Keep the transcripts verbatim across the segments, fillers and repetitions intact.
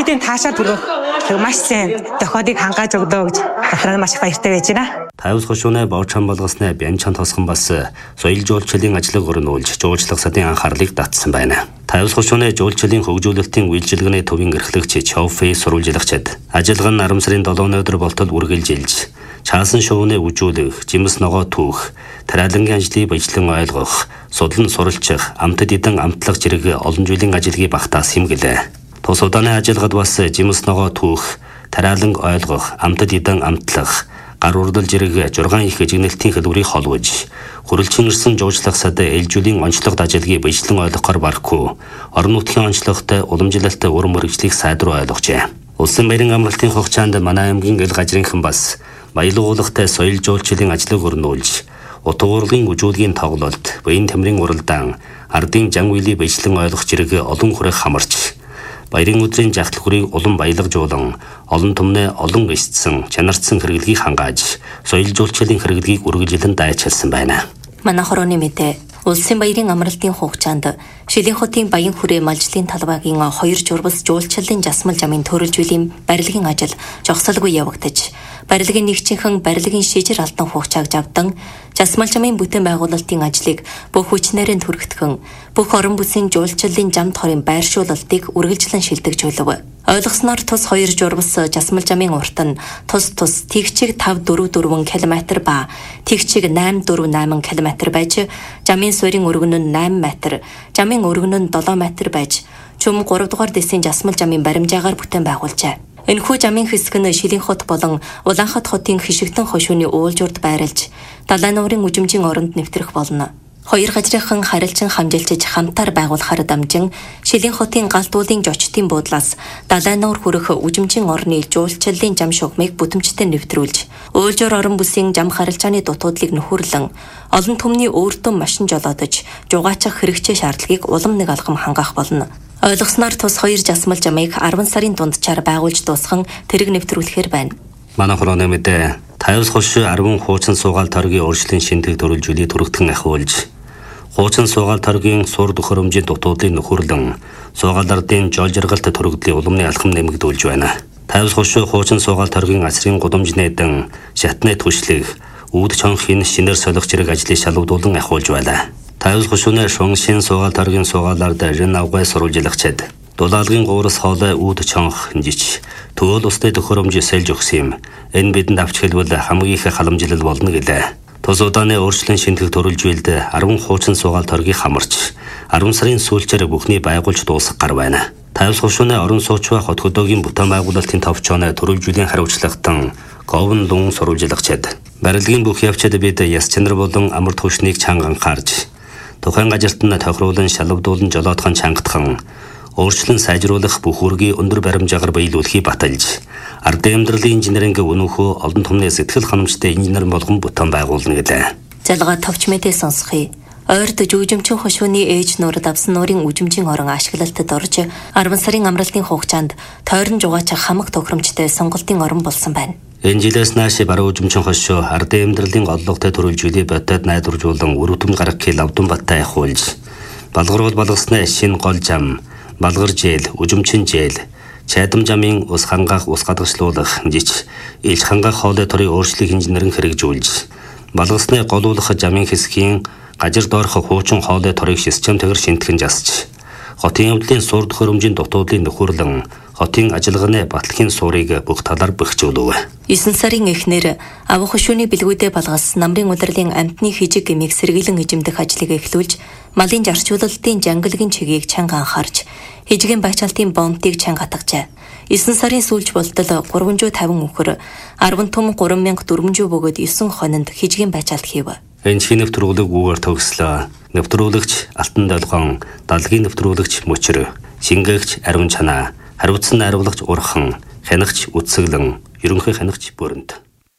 хүүхдийн таашаа түрүүх маш сайн тохиолыг хангаж өгдөө гэж дотроо маш их баяртай байж байна. Тайвс хошууны боочон болгосны бянчан тосхон бас соёл жуулчлалын ажлыг өрнүүлж жуулчлах садын анхаарлыг татсан байна. Тайвс хошууны жуулчлалын хөгжүүлэлтийн үйлчилгээний төвийн эрхлэгч Чоуфэй сурвалжлагчид ажиллагаа нь арам сарын долооны өдөр болтол үргэлжилж чаасан шувууны үжүүлэх, жимс ногоо түүх, тариалангийн ажлыг баяжлан ойлгох, судлан суралцах, амтд эдэн амтлах зэрэг олон жилийн ажлыг багтаас хэмгэлээ. Тус удааны ажиллагад бас жимс ногоо түүх, тариалан ойлгох, амтд эдэн амтлах, гар урдал зэрэг жургаан их жигнэлтийн хэлбэрийг холбож, хөрөлчин ирсэн жуулчлах сад ээлжүүлийн онцлогт ажлыг баяжлан ойлгохоор барахгүй, орон нутгийн онцлогтой уламжлалт өр мөрөгжлийг сайдруулж ойлгожээ. Улсын баярын амралтын хугацаанд манай аймгийн эл газрынхан бас баялагуулгатай соёл жуулчлалын ажлыг өрнүүлж, утга урлагийн үжүүлгийн тоглолт, баян тамирын уралдаан, ардын жан үеийг баяжлан ойлгох зэрэг олон хүрээх хамарч, баярын өдрийн жагтлхүрийг улам баялагжуулан, олон түмнээ олон эсцэн, чанарцсан хэрэглэгийг хангааж, соёл жуулчлалын хэрэглэгийг үргэлжлэн дайчилсан байна. Манай хорооны мэдээ Улсын баярын амралтын хугацаанд Шилийн хотын баян хүрээ малжлын талбайгийн хоёр журбас жуулчлалын жасмал жамын төрөлжүүлэм барилгын ажил жогсолгүй явагдаж, барилгын нэгжинхэн барилгын шижир алтан хугацааг авдан, жасмал жамын бүтээн байгуулалтын ажлыг бүх хүчнээрээ түргэтгэн, бүх орон бүсийн жуулчлалын жамд хорын байршуулалтыг үргэлжлэн шилдэгж өглөв. Ойлгосноор тус хоёр журбас жасмал жамын урт нь тус тус тэгчиг тав дөрөв дөрвөн километр ба тэгчиг найм дөрөв найм километр байж, жамын суурийн өргөн нь найм метр, жамын өргөн нь долоо метр байж, чүм гурав дугаар дэсийн жасмал жамын баримжаагаар бүтээн байгуулжээ. Энэхүү жамын хэсэг нь Шилийн хот болон Улаанхат хотын хишигтэн хошууны уулжурд байрлаж, далайн нуурын үжимжийн оронд нэвтрэх болно. Хоёр газрынхан харилцан хамжилж хамтаар байгуулахаар дамжин Шилийн хотын галт уулын жочтын буудлаас далайн нуур хүрэх үжимжийн орны жуулчлалын жам шугамыг бүтэмжтэй нэвтрүүлж, уулжуур орон бүсийн жам харилцааны дутуудлыг нөхөрлөн, олон түмний өөртөө машин жолоодож, жугаачих хэрэгцээ шаардлагыг улам нэг алгам хангах болно. Ойлгосноор тус хоёр жасмал жамыг арван сарын дунджаар байгуулж дуусхан тэрэг нэвтрүүлэхээр байна. Манай хорооны мэдээ Тайвс хошуу арван хуучин суугаал торгийн өөрчлөлийн шинтэг төрөлжүүлийг түргэтгэн ахиулж, хуучин суугаал торгийн сур төхөөрөмжийн дутуудлыг нөхөрлөн, суугаал ардын жол жаргалт төрөгдлийн уламны алхам нэмэгдүүлж байна. Тайвс хошуу хуучин суугаал торгийн асрын гудамж нээдэн, шатны түшлэг, үүд чонхын шинээр солих зэрэг ажлыг шалгуулан ахиулж байна. Тайвс хошууны шун шин суугаал торгийн суугаалаар дайрын авгай сурвалжлагчид дулаалгын гуурас хоолой үүд чонх жиж төвөл усны төхөөрөмж сэлж өгсөн юм. Энэ бидэнд авч хэлбэл хамгийн их халамжлал болно гэлээ. Тус удааны өөрчлөлт шинтгэх төрөлжүүлэлд арван хуучин суугаал торгийг хамарч, арван сарын сүүлчээр бүхний байгуулж дуусгах гар байна. Тайвс хошууны орон сууцваа хот хөдөөгийн бүтээн байгуулалтын товчооны төрөлжүүллийн хариуцлагатан говн лун сурвалжлагчид барилгын бүх явцад бид яс чанар болон амар түвшнийг чанган харж, тухайн газарт нь тохируулан шалгадуулан жолоодхон чангатхан, өөрчлөн сайжруулах бүх үргийн өндөр баримжаагаар баялуулахыг баталж, ардын амьдралын инженеринг өнөөхөө олон түмний сэтгэл ханамжтай инженер болгон бүтээн байгуулна гэлээ. Залгаа товч мэдээ сонсхий. Ойрд жүжимчин хошууны ээж нуурд авсан нуурын үжимжийн орон ашиглалтад орж, арван сарын амралтын хугацаанд тойрон жугаачих хамаг тохиромжтой сонголтын орон болсон байна. Энэ жилээс нааш баруун үжимчин хошуу ардын амьдралын оллогтой төрөлжүүлээ бодоод найдваржуулан өрөвдөм гаргахыг лавдан баттай ахиулж, балгарвал балгасны шин гол жам, балгар жээл, үжимчин жээл, чайдам жамын ус хангаах, ус гадагшлуулах жиж, илж хангаах хоолой торын өөрчлөлийг инженерин хэрэгжүүлж, балгасны голуулах жамын хэсгийн гажир доорх хуучин хоолой торыг системтэйгээр шинтгэн жасж, хотын явдлын сур төхөөрөмжийн дутуудлыг нөхөрлөн, хотын ажиллагааны батлагын суурийг бүх талаар бэхжүүлв. Есөн сарын эхнэр авах хошууны бэлгүүдээ балгас намрын удирлын амтны хижиг гэмийг сэргийлэн эжимдэх ажлыг эхлүүлж, малын жарчуулалтын жангалгийн чигийг чанга анхаарч, хижигийн байчаалтын бомбтыг чанга атгажээ. Есөн сарын сүүлж болтол гурван зуун тавин өхөр, арван том гурван мянга дөрвөн зуун бөгөөд есөн хононд хижигийн байчаалт хийв. Энэ шинэ нэвтрүүлэг үүгээр төгслөө. Нэвтрүүлэгч Алтан Долгон, Далгийн нэвтрүүлэгч Мөчр, Шингээгч Ариун Чанаа, хариуцсан найруулагч Урхан, хянагч Үтсэглэн, ерөнхий хянагч Бүрэнт.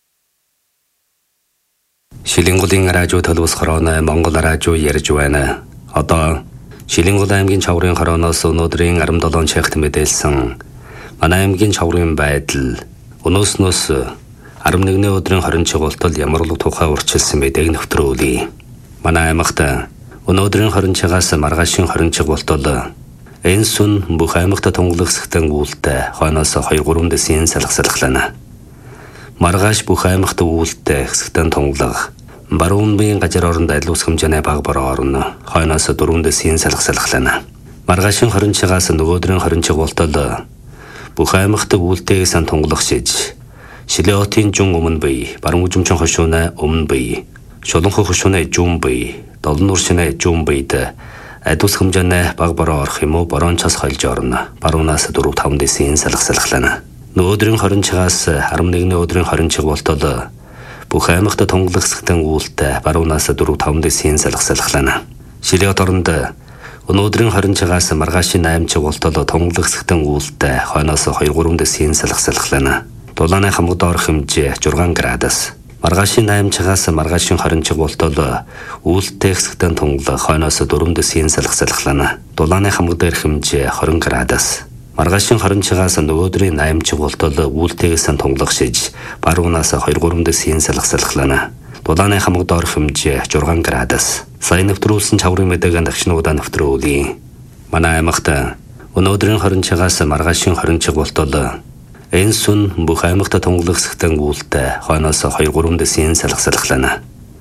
Шилэнгулын радио төлөвс хорооны Монгол радио ярьж байна. Одоо Шилэнгул аймгийн Чаврын хорооноос өнөөдрийн арван долоон цагт мэдээлсэн манай аймгийн Чаврын байдал, өнөөснөөс арван нэгний өдрийн хорин чиглэлд ямар л тухай урьдчилсан мэдээг нэвтрүүлье. Манай аймагт өнөөдрийн хорин цагаас маргаашийн хорин чиглэлд Энэ сүн бүх аймагт тунгалагсахтан үүлтэй хойноос хоёр гурван дэсийн салхасалхлана. Маргааш бүх аймагт үүлтэй хэсэгтэн тунгалаг баруун биеийн газар оронд айлуус хэмжээний баг бороо орно. Хойноос дөрвөн дэсийн салхасалхлана. Маргаашийн хорин чигаас нөгөөдрийн хорин чиг болтол бүх аймагт үүлтэйгээс тунгалагшиж Шилиотын жун өмнө бие, баруун үзмчин хошууна өмнө бие, шуланхой хошууна жун бие, долон уршина жун биед адус хэмжээний баг бороо орох юм уу борон час хойлж орно. Баруунаас дөрөв таван дэсийн салхасалхлана. Нөгөөдрийн хорин чигаас харам нэгний өдрийн хорин чиг болтол бүх аймагт тунгалагсахтан үүлтэй баруунаас дөрөв таван дэсийн салхасалхлана. Шилиот оронд өнөөдрийн хорин чигаас маргаашийн найм чиг болтол тунгалагсахтан үүлтэй хойноос хоёр гурван дэсийн салхасалхлана. Дулааны хамгад орох хэмжээ зургаан градус. Маргаашийн найм чигаас маргаашийн хорин чиг болтол үүлтэй хэсэгтэн тунгалаг хойноос дөрвөн дэсийн салхасалхлана. Дулааны хамгад ирэх хэмжээ хорин градус. Маргаашийн хорин чигаас нөгөөдрийн найм чиг болтол үүлтэйгээс тунгалагшиж баруунаас хоёр гурван дэсийн салхасалхлана. Дулааны хамгад орох хэмжээ зургаан градус. Сайн нэвтрүүлсэн чаврын мэдээг давчнуудаа нэвтрүүлье. Манай аймагт өнөөдрийн хорин чигаас маргаашийн хорин чиг болтол энэ сүн бүх аймагт тунгалагсахтан үүлтэй хойноос хоёр гурван дэсийн салхасалхлана.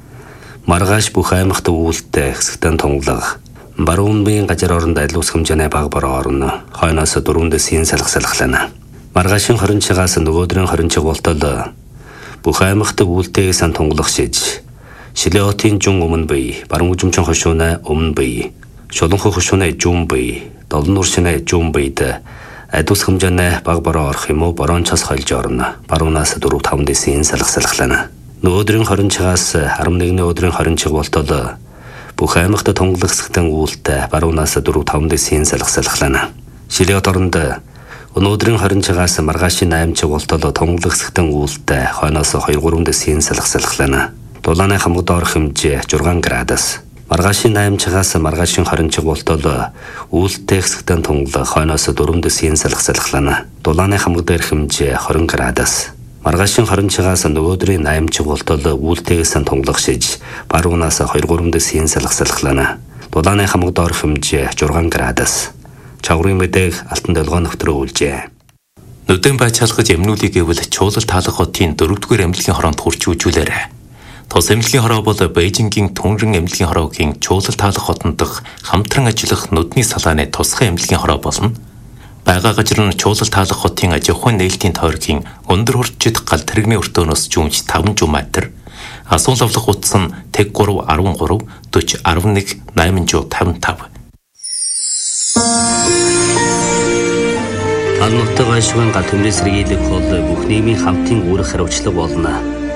Маргааш бүх аймагт үүлтэй хэсэгтэн тунгалаг баруун биеийн газар оронд айлуус хэмжээний баг бороо орно. Хойноос дөрвөн дэсийн салхасалхлана. Маргаашийн хорин чигаас нөгөөдрийн хорин чиг болтол бүх аймагт үүлтэйгээс тунгалагшиж Шилиотын жун өмнө бие, баруун үзмчин хошууна өмнө бие, шуланхой хошууна жун бие, долон уршина жун биед адус хэмжээний баг бороо орох юм уу борон час хойлж орно. Баруунаас дөрөв таван дэсийн салхасалхлана. Нөгөөдрийн хорин чигаас харам нэгний өдрийн хорин чиг болтол бүх аймагт тунгалагсахтан үүлтэй баруунаас дөрөв таван дэсийн салхасалхлана. Шилиот оронд өнөөдрийн хорин чигаас маргаашийн найм чиг болтол тунгалагсахтан үүлтэй хойноос хоёр гурван дэсийн салхасалхлана. Дулааны хамгад орох хэмжээ зургаан градус. Маргаашийн найм чигаас маргаашийн хорин чиг болтол үүлтэй хэсэгтэн тунгалаг хойноос дөрвөн дэсийн салхасалхлана. Дулааны хамгад ирэх хэмжээ хорин градус. Маргаашийн хорин чигаас нөгөөдрийн найм чиг болтол үүлтэйгээс тунгалагшиж баруунаас хоёр гурван дэсийн салхасалхлана. Дулааны хамгад орох хэмжээ зургаан градус. Чаврын мэдээг алтан долгоо нэвтрүүлжээ. Нүдэн байцаалгаж эмнүүлийг гэвэл чуулал таалах хотын дөрөвдүгээр эмнэлгийн хороонд хурч үжүүлээрэ. Тус эмнэлгийн хороо бол Бээжингийн Түнрэн эмнэлгийн хороогийн чуулал таалах хотод дах хамтран ажиллах нүдний салааны тусгай эмнэлгийн хороо болно. Бага газар нь чуулал таалах хотын аж ахуйн нээлтийн тойргийн өндөр хурцчид гал тэрэгний өртөөнөөс жумж таван жуматер, асуул авлах утас нь тэг гурав арван гурав дөрвөн арван нэг найман таван тав. Тал нутаг айшгын гал төмрийн сэргийлэх бол бүх нийгмийн хамтын үүрэг хариуцлага болно.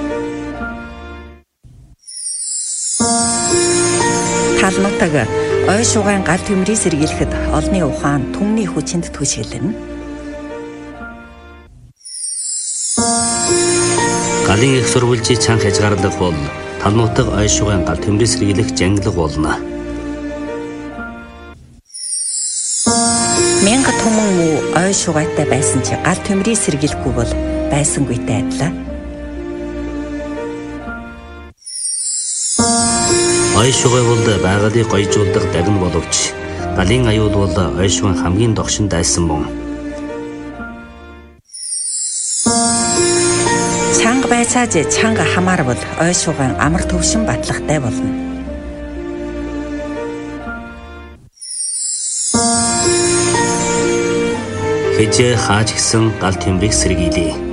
Тал нутаг ой шугайн гал төмрийг сэргийлэхэд олны ухаан түмний хүчинд түшиглэнэ. Галын их сурвалжийн чанга хязгаарлах бол тал нутаг ой шугайн гал төмрийг сэргийлэх жанглаг болно. Мянга түмэн муу ой шугайтай байсан ч гал төмрийг сэргийлэхгүй бол байсангүйтэй адилаа. Ой шугай бол байгалыг гоёжуулдаг дагна боловч галын аюул бол ой шугайн хамгийн догшин дайсан мөн. Чанга байцааж чанга хамаарвал ой шугайн амар төвшин батлагтай болно. Хэжээ хааж гисэн гал төмрийг сэргийлье.